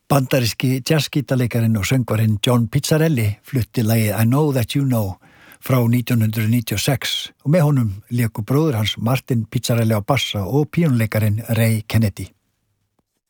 Bandaríski jazzgítarleikarinn og söngvarinn John Pizzarelli flutti lagið I Know That You Know frá 1996 og með honum léku bróður hans Martin Pizzarelli á bassa og píanóleikarinn Ray Kennedy.